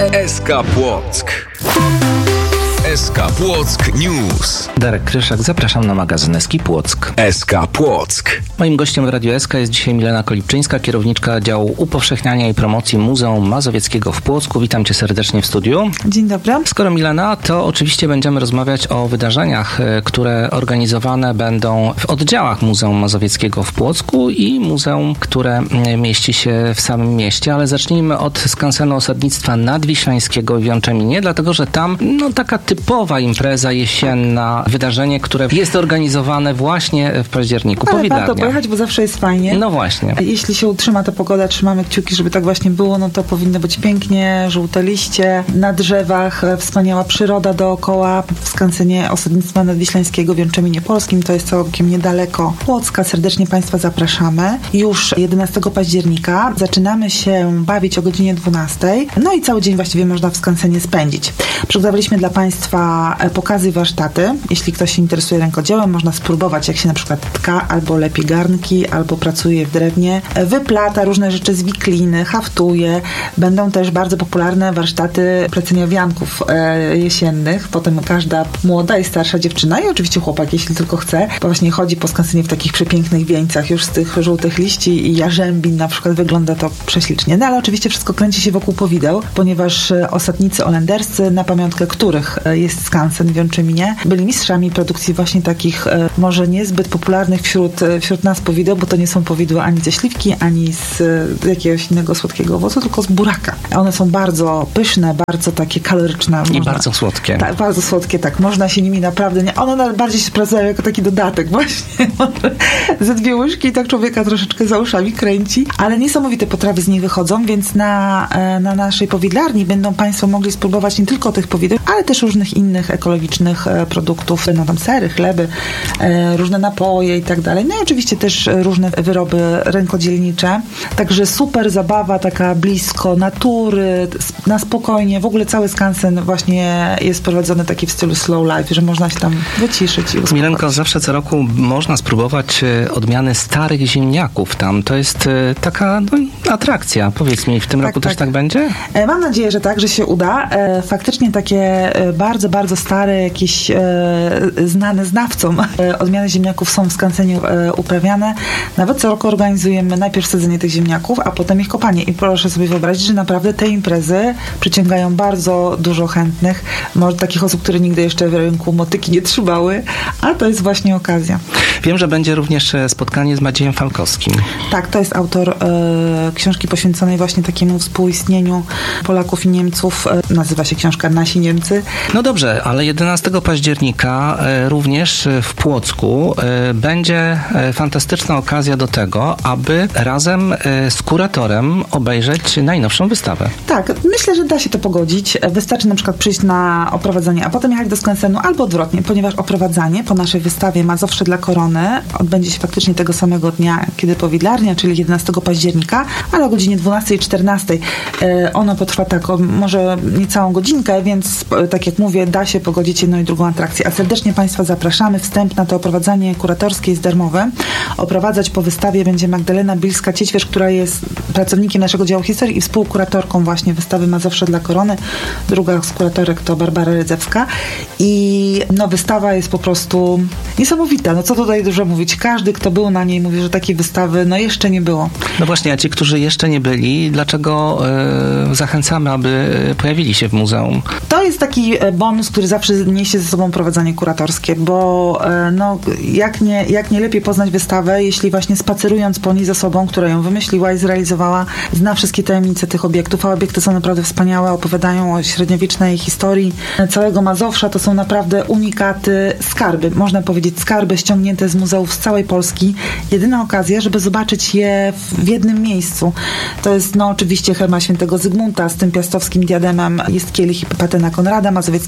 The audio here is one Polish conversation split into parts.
SK Płock. SK Płock News. Darek Kryszak, zapraszam na magazyn SK Płock. SK Płock. Moim gościem w Radiu SK jest dzisiaj Milena Kolibczyńska, kierowniczka działu upowszechniania i promocji Muzeum Mazowieckiego w Płocku. Witam cię serdecznie w studiu. Dzień dobry. Skoro Milena, to oczywiście będziemy rozmawiać o wydarzeniach, które organizowane będą w oddziałach Muzeum Mazowieckiego w Płocku i muzeum, które mieści się w samym mieście, ale zacznijmy od skansenu osadnictwa nadwiślańskiego w Wiączeminie, dlatego że tam taka typowa impreza jesienna, wydarzenie, które jest organizowane właśnie w październiku. Ale warto pojechać, bo zawsze jest fajnie. No właśnie. Jeśli się utrzyma ta pogoda, trzymamy kciuki, żeby tak właśnie było, no to powinno być pięknie, żółte liście na drzewach, wspaniała przyroda dookoła. W skansenie osadnictwa nadwiślańskiego w Wiączeminie Polskim, to jest całkiem niedaleko Płocka. Serdecznie Państwa zapraszamy. Już 11 października zaczynamy się bawić o godzinie 12. No i cały dzień właściwie można w skansenie spędzić. Przygotowaliśmy dla Państwa pokazy i warsztaty. Jeśli ktoś się interesuje rękodziełem, można spróbować, jak się na przykład tka, albo lepie garnki, albo pracuje w drewnie, wyplata różne rzeczy z wikliny, haftuje. Będą też bardzo popularne warsztaty plecenia wianków jesiennych. Potem każda młoda i starsza dziewczyna i oczywiście chłopak, jeśli tylko chce, bo właśnie chodzi po skansenie w takich przepięknych wieńcach już z tych żółtych liści i jarzębin na przykład. Wygląda to prześlicznie. No ale oczywiście wszystko kręci się wokół powideł, ponieważ osadnicy holenderscy, na pamiątkę których jest skansen w Wiączeminie, byli mistrzami produkcji właśnie takich może niezbyt popularnych wśród nas powideł, bo to nie są powidła ani ze śliwki, ani z jakiegoś innego słodkiego owocu, tylko z buraka. One są bardzo pyszne, bardzo takie kaloryczne. I bardzo słodkie. Tak, bardzo słodkie, tak. Można się nimi naprawdę one bardziej się sprawdzają jako taki dodatek właśnie. Ze 2 łyżki i tak człowieka troszeczkę za uszami kręci, ale niesamowite potrawy z nich wychodzą, więc na naszej powidlarni będą Państwo mogli spróbować nie tylko tych powideł, ale też różnych innych ekologicznych produktów, tam sery, chleby, różne napoje i tak dalej. No i oczywiście też różne wyroby rękodzielnicze. Także super zabawa, taka blisko natury, na spokojnie. W ogóle cały skansen właśnie jest prowadzony taki w stylu slow life, że można się tam wyciszyć i uspokoić. Milenko, zawsze co roku można spróbować odmiany starych ziemniaków tam. To jest taka atrakcja. Powiedz mi, w tym roku też tak będzie? Mam nadzieję, że tak, że się uda. Faktycznie takie bardzo, bardzo stare, jakieś znane znawcom odmiany ziemniaków są w skansenie uprawiane. Nawet co roku organizujemy najpierw sadzenie tych ziemniaków, a potem ich kopanie. I proszę sobie wyobrazić, że naprawdę te imprezy przyciągają bardzo dużo chętnych. Może takich osób, które nigdy jeszcze w rynku motyki nie trzymały, a to jest właśnie okazja. Wiem, że będzie również spotkanie z Maciejem Falkowskim. Tak, to jest autor książki poświęconej właśnie takiemu współistnieniu Polaków i Niemców. Nazywa się książka Nasi Niemcy. No dobrze, ale 11 października również w Płocku będzie fantastyczna okazja do tego, aby razem z kuratorem obejrzeć najnowszą wystawę. Tak, myślę, że da się to pogodzić. Wystarczy na przykład przyjść na oprowadzanie, a potem jechać do skansenu, albo odwrotnie, ponieważ oprowadzanie po naszej wystawie Mazowsze dla Korony odbędzie się faktycznie tego samego dnia, kiedy powidlarnia, czyli 11 października, ale o godzinie 12 i 14. Ono potrwa może niecałą godzinkę, więc tak jak mówię, da się pogodzić jedną i drugą atrakcję. A serdecznie Państwa zapraszamy. Wstęp na to oprowadzanie kuratorskie jest darmowe. Oprowadzać po wystawie będzie Magdalena Bilska-Ciećwierz, która jest pracownikiem naszego działu historii i współkuratorką właśnie wystawy Mazowsze dla Korony. Druga z kuratorek to Barbara Rydzewska. I wystawa jest po prostu niesamowita. Co tutaj dużo mówić. Każdy, kto był na niej, mówi, że takiej wystawy jeszcze nie było. No właśnie, a ci, którzy jeszcze nie byli, dlaczego zachęcamy, aby pojawili się w muzeum? To jest taki bonus, który zawsze niesie ze sobą prowadzenie kuratorskie, bo jak nie lepiej poznać wystawę, jeśli właśnie spacerując po niej z osobą, która ją wymyśliła i zrealizowała, zna wszystkie tajemnice tych obiektów, a obiekty są naprawdę wspaniałe, opowiadają o średniowiecznej historii całego Mazowsza. To są naprawdę unikaty, skarby, można powiedzieć skarby ściągnięte z muzeów z całej Polski. Jedyna okazja, żeby zobaczyć je w jednym miejscu. To jest oczywiście Herma Świętego Zygmunta z tym piastowskim diademem, jest kielich i patyna Konrada Mazowieckiego,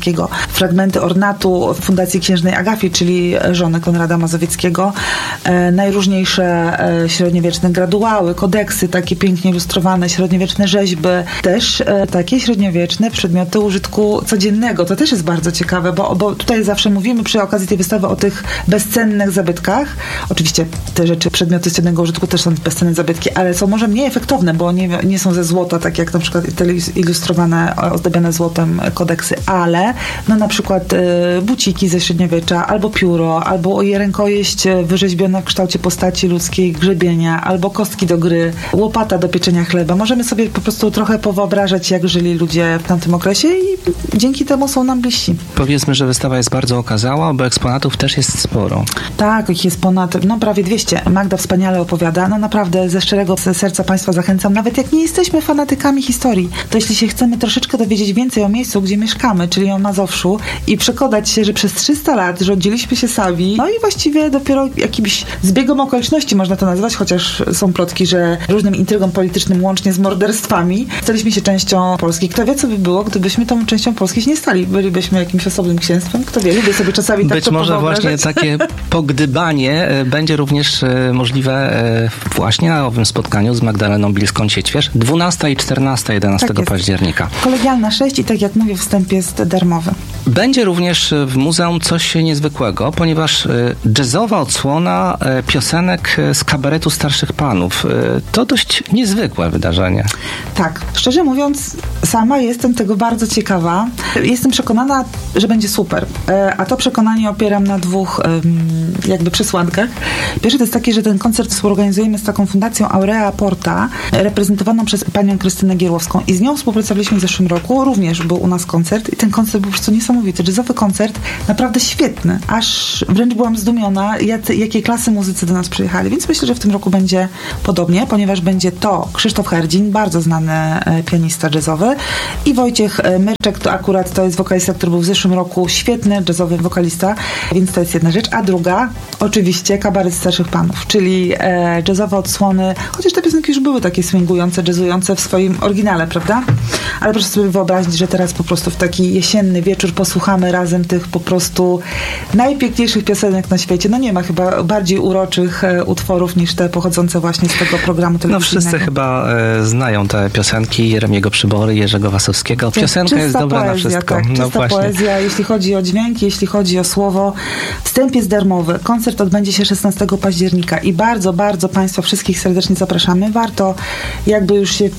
Mazowieckiego, fragmenty ornatu Fundacji Księżnej Agafy, czyli żony Konrada Mazowieckiego, najróżniejsze średniowieczne graduały, kodeksy, takie pięknie ilustrowane, średniowieczne rzeźby, też takie średniowieczne przedmioty użytku codziennego. To też jest bardzo ciekawe, bo tutaj zawsze mówimy przy okazji tej wystawy o tych bezcennych zabytkach. Oczywiście te rzeczy, przedmioty codziennego użytku też są bezcenne zabytki, ale są może mniej efektowne, bo nie są ze złota, tak jak na przykład te ilustrowane, ozdabiane złotem kodeksy, ale no na przykład buciki ze średniowiecza, albo pióro, albo rękojeść wyrzeźbiona w kształcie postaci ludzkiej, grzebienia, albo kostki do gry, łopata do pieczenia chleba. Możemy sobie po prostu trochę powyobrażać, jak żyli ludzie w tamtym okresie i dzięki temu są nam bliżsi. Powiedzmy, że wystawa jest bardzo okazała, bo eksponatów też jest sporo. Tak, ich jest ponad, prawie 200. Magda wspaniale opowiada. Naprawdę ze szczerego serca Państwa zachęcam. Nawet jak nie jesteśmy fanatykami historii, to jeśli się chcemy troszeczkę dowiedzieć więcej o miejscu, gdzie mieszkamy, czyli o Mazowszu i przekonać się, że przez 300 lat rządziliśmy się sami, no i właściwie dopiero jakimś zbiegom okoliczności można to nazwać, chociaż są plotki, że różnym intrygom politycznym łącznie z morderstwami staliśmy się częścią Polski. Kto wie, co by było, gdybyśmy tą częścią Polski nie stali. Bylibyśmy jakimś osobnym księstwem. Kto wie, lubię sobie czasami tak być może właśnie takie pogdybanie będzie również możliwe właśnie na owym spotkaniu z Magdaleną Bilską-Ciećwierz 12 i 14, 11 października. Kolegialna 6 i tak jak mówię, wstęp jest darmowy. Będzie również w muzeum coś niezwykłego, ponieważ jazzowa odsłona piosenek z kabaretu Starszych Panów. To dość niezwykłe wydarzenie. Tak. Szczerze mówiąc, sama jestem tego bardzo ciekawa. Jestem przekonana, że będzie super. A to przekonanie opieram na dwóch jakby przesłankach. Pierwsze to jest takie, że ten koncert współorganizujemy z taką fundacją Aurea Porta, reprezentowaną przez panią Krystynę Gierłowską i z nią współpracowaliśmy w zeszłym roku. Również był u nas koncert i ten koncert był po prostu niesamowity. Jazzowy koncert, naprawdę świetny. Aż wręcz byłam zdumiona, jakiej klasy muzycy do nas przyjechali. Więc myślę, że w tym roku będzie podobnie, ponieważ będzie to Krzysztof Herdzin, bardzo znany pianista jazzowy, i Wojciech Myrczek, to akurat to jest wokalista, który był w zeszłym roku świetny jazzowy wokalista, więc to jest jedna rzecz. A druga, oczywiście kabaret Starszych Panów, czyli jazzowe odsłony, chociaż te piosenki już były takie swingujące, jazzujące w swoim oryginale, prawda? Ale proszę sobie wyobrazić, że teraz po prostu w taki jesienny wieczór posłuchamy razem tych po prostu najpiękniejszych piosenek na świecie. No nie ma chyba bardziej uroczych utworów niż te pochodzące właśnie z tego programu telewizyjnego. No wszyscy chyba znają te piosenki Jeremiego Przybory, Jerzego Wasowskiego. Piosenka jest dobra poezja, na wszystko. Tak, czysta poezja, jeśli chodzi o dźwięki, jeśli chodzi o słowo. Wstęp jest darmowy. Koncert odbędzie się 16 października i bardzo, bardzo Państwa wszystkich serdecznie zapraszamy. Warto jakby już się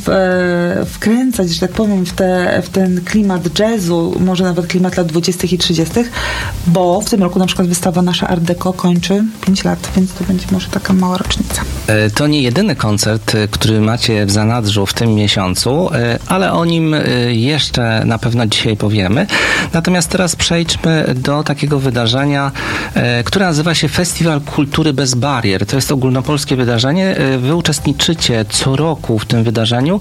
wkręcać, że tak powiem, w ten klimat jazzu, może nawet klimat lat 20. i 30., bo w tym roku na przykład wystawa nasza Art Deco kończy 5 lat, więc to będzie może taka mała rocznica. To nie jedyny koncert, który macie w zanadrzu w tym miesiącu, ale o nim jeszcze na pewno dzisiaj powiemy. Natomiast teraz przejdźmy do takiego wydarzenia, które nazywa się Festiwal Kultury Bez Barier. To jest ogólnopolskie wydarzenie. Wy uczestniczycie co roku w tym wydarzeniu.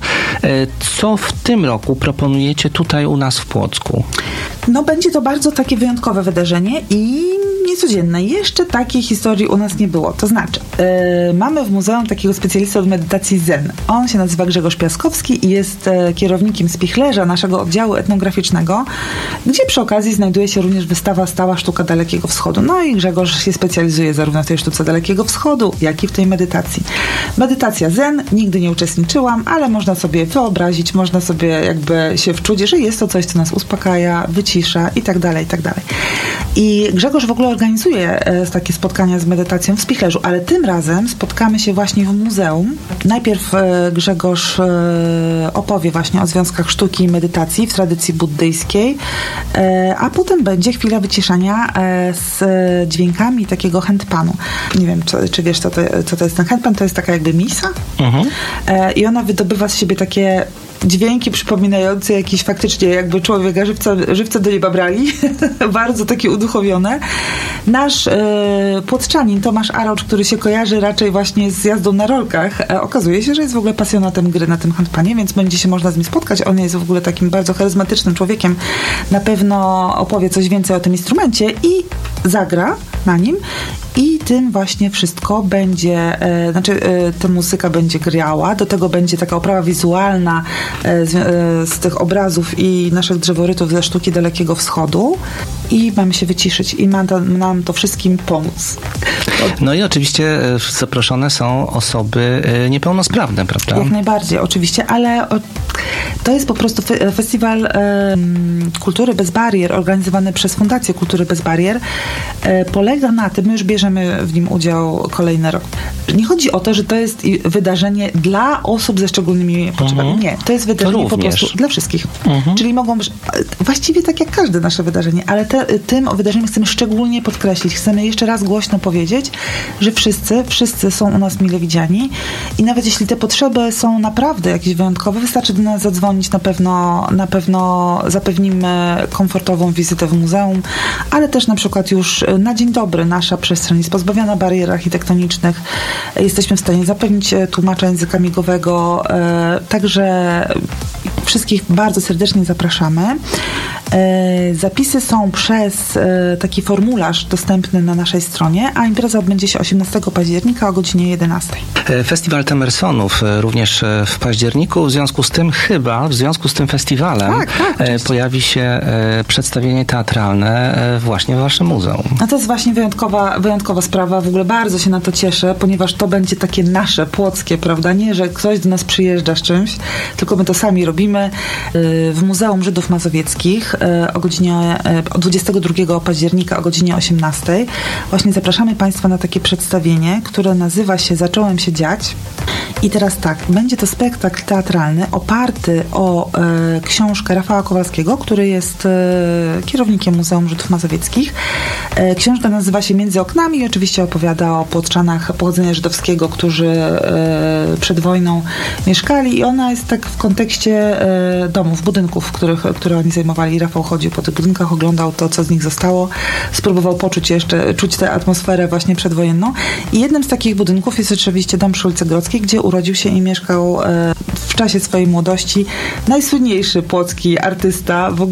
Co w tym roku proponujecie tutaj u nas w Płocku? No będzie to bardzo takie wyjątkowe wydarzenie i niecodzienne. Jeszcze takiej historii u nas nie było. To znaczy, mamy w muzeum takiego specjalistę od medytacji Zen. On się nazywa Grzegorz Piaskowski i jest kierownikiem spichlerza naszego oddziału etnograficznego, gdzie przy okazji znajduje się również wystawa Stała Sztuka Dalekiego Wschodu. No i Grzegorz się specjalizuje zarówno w tej sztuce Dalekiego Wschodu, jak i w tej medytacji. Medytacja Zen, nigdy nie uczestniczyłam, ale można sobie wyobrazić, można sobie jakby się wczuć, że jest to coś, co nas uspokaja, wycisza i tak dalej, i tak dalej. I Grzegorz w ogóle organizuje takie spotkania z medytacją w spichlerzu, ale tym razem spotkamy się właśnie w muzeum. Najpierw Grzegorz opowie właśnie o związkach sztuki i medytacji w tradycji buddyjskiej, a potem będzie chwila wyciszenia z dźwiękami takiego handpanu. Nie wiem, czy wiesz, co to jest ten handpan? To jest taka jakby misa i ona wydobywa z siebie takie dźwięki przypominające jakiś faktycznie jakby człowieka żywca do nieba brali. Bardzo takie uduchowione. Nasz płoczanin Tomasz Arocz, który się kojarzy raczej właśnie z jazdą na rolkach, okazuje się, że jest w ogóle pasjonatem gry na tym handpanie, więc będzie się można z nim spotkać. On jest w ogóle takim bardzo charyzmatycznym człowiekiem. Na pewno opowie coś więcej o tym instrumencie i zagra na nim. i tym właśnie wszystko będzie, ta muzyka będzie grała, do tego będzie taka oprawa wizualna z tych obrazów i naszych drzeworytów ze sztuki Dalekiego Wschodu i mamy się wyciszyć i ma nam to wszystkim pomóc. No i oczywiście zaproszone są osoby niepełnosprawne, prawda? Jak najbardziej, oczywiście, ale to jest po prostu festiwal Kultury Bez Barier, organizowany przez Fundację Kultury Bez Barier. Polega na tym, my już bierzemy w nim udział kolejny rok. Nie chodzi o to, że to jest wydarzenie dla osób ze szczególnymi potrzebami. Nie, to jest wydarzenie po prostu dla wszystkich. Czyli mogą być, właściwie tak jak każde nasze wydarzenie, ale tym wydarzeniem chcemy szczególnie podkreślić. Chcemy jeszcze raz głośno powiedzieć, że wszyscy są u nas mile widziani i nawet jeśli te potrzeby są naprawdę jakieś wyjątkowe, wystarczy do nas zadzwonić, na pewno zapewnimy komfortową wizytę w muzeum, ale też na przykład już na dzień dobry nasza przestrzeń jest pozbawiona barier architektonicznych. Jesteśmy w stanie zapewnić tłumacza języka migowego, także wszystkich bardzo serdecznie zapraszamy. Zapisy są przez taki formularz dostępny na naszej stronie, a impreza odbędzie się 18 października o godzinie 11. Festiwal Temersonów również w październiku, w związku z tym festiwalem pojawi się przedstawienie teatralne właśnie w waszym muzeum. No to jest właśnie wyjątkowa sprawa. W ogóle bardzo się na to cieszę, ponieważ to będzie takie nasze, płockie, prawda? Nie, że ktoś do nas przyjeżdża z czymś, tylko my to sami robimy w Muzeum Żydów Mazowieckich o 22 października o godzinie 18. Właśnie zapraszamy Państwa na takie przedstawienie, które nazywa się Zacząłem się dziać. I teraz tak, będzie to spektakl teatralny oparty o książkę Rafała Kowalskiego, który jest kierownikiem Muzeum Żydów Mazowieckich. Książka nazywa się Między oknami i oczywiście opowiada o Płotrzanach pochodzenia żydowskiego, którzy przed wojną mieszkali i ona jest tak w kontekście domów, budynków, które oni zajmowali. Rafał chodził po tych budynkach, oglądał to, co z nich zostało, spróbował czuć tę atmosferę właśnie przedwojenną. I jednym z takich budynków jest oczywiście dom przy ulicy Grodzkiej, gdzie urodził się i mieszkał w czasie swojej młodości najsłynniejszy płocki artysta w ogóle.